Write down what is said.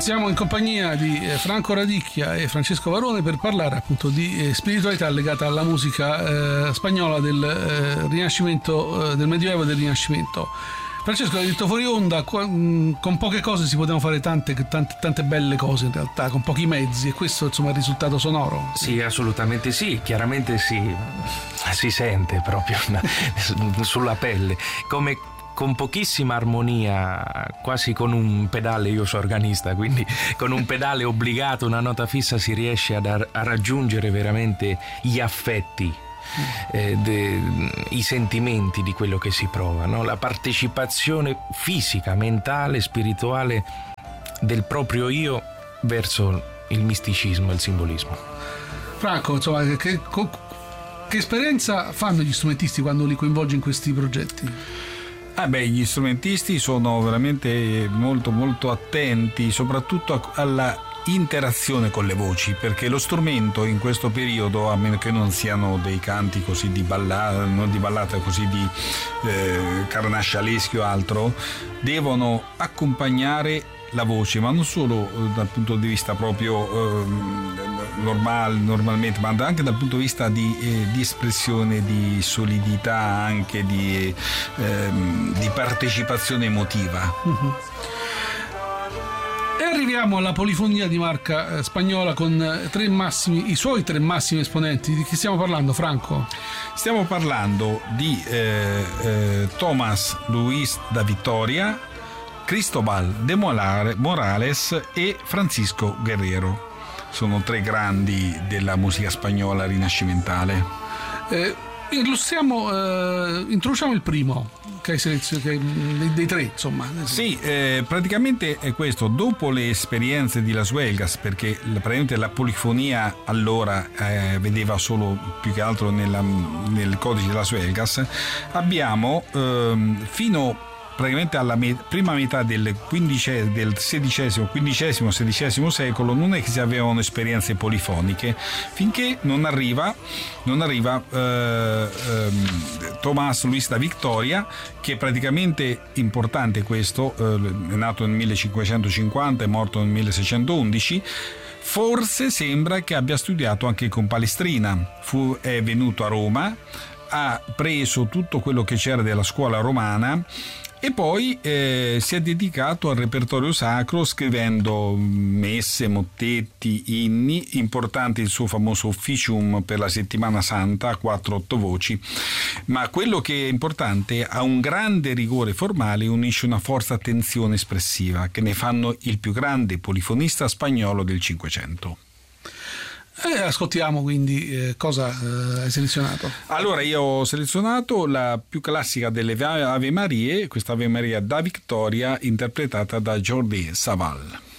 Siamo in compagnia di Franco Radicchia e Francesco Varone per parlare appunto di spiritualità legata alla musica spagnola del Rinascimento, del Medioevo e del Rinascimento. Francesco, hai detto fuori onda, con poche cose si potevano fare tante belle cose in realtà, con pochi mezzi, e questo insomma è il risultato sonoro. Sì, assolutamente sì, chiaramente si sente proprio sulla pelle, come con pochissima armonia, quasi con un pedale, io sono organista, quindi con un pedale obbligato, una nota fissa, si riesce a raggiungere veramente gli affetti, i sentimenti di quello che si prova, no? La partecipazione fisica, mentale, spirituale del proprio io verso il misticismo e il simbolismo. Franco, insomma, che esperienza fanno gli strumentisti quando li coinvolgi in questi progetti? Gli strumentisti sono veramente molto molto attenti soprattutto alla interazione con le voci, perché lo strumento in questo periodo, a meno che non siano dei canti così di ballata, non di ballata, così di carnascialeschi o altro, devono accompagnare la voce, ma non solo dal punto di vista proprio normalmente, ma anche dal punto di vista di espressione, di solidità, anche di partecipazione emotiva. Uh-huh. E arriviamo alla polifonia di marca spagnola con i suoi tre massimi esponenti. Di chi stiamo parlando, Franco? Stiamo parlando di Tomás Luis da Victoria, Cristóbal de Morales e Francisco Guerrero. Sono tre grandi della musica spagnola rinascimentale. Introduciamo il primo che hai selezionato, dei tre, insomma. Sì, praticamente è questo. Dopo le esperienze di Las Vegas, perché praticamente la polifonia allora vedeva solo più che altro nel codice di Las Vegas, abbiamo fino praticamente alla prima metà del XVI secolo non è che si avevano esperienze polifoniche, finché non arriva Tomás Luis da Victoria, che è praticamente importante. Questo è nato nel 1550, è morto nel 1611. Forse sembra che abbia studiato anche con Palestrina, è venuto a Roma, ha preso tutto quello che c'era della scuola romana e poi si è dedicato al repertorio sacro, scrivendo messe, mottetti, inni. Importante il suo famoso Officium per la settimana santa a 4-8 voci, ma quello che è importante, ha un grande rigore formale, unisce una forte attenzione espressiva che ne fanno il più grande polifonista spagnolo del Cinquecento. Ascoltiamo quindi cosa hai selezionato. Allora, io ho selezionato la più classica delle Ave Marie, questa Ave Maria da Victoria interpretata da Jordi Savall.